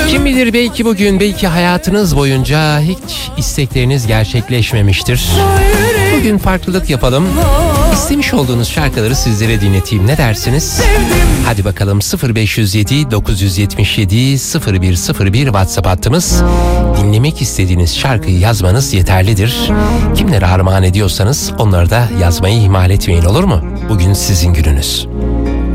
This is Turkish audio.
Kim bilir, belki bugün, belki hayatınız boyunca hiç istekleriniz gerçekleşmemiştir. Bugün farklılık yapalım. İstemiş olduğunuz şarkıları sizlere dinleteyim. Ne dersiniz? Hadi bakalım, 0507 977 0101 WhatsApp hattımız. Dinlemek istediğiniz şarkıyı yazmanız yeterlidir. Kimlere armağan ediyorsanız onları da yazmayı ihmal etmeyin, olur mu? Bugün sizin gününüz.